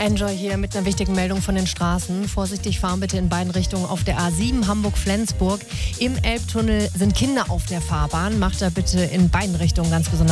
Enjoy hier mit einer wichtigen Meldung von den Straßen. Vorsichtig fahren bitte in beiden Richtungen auf der A7 Hamburg-Flensburg. Im Elbtunnel sind Kinder auf der Fahrbahn. Macht da bitte in beiden Richtungen ganz besonders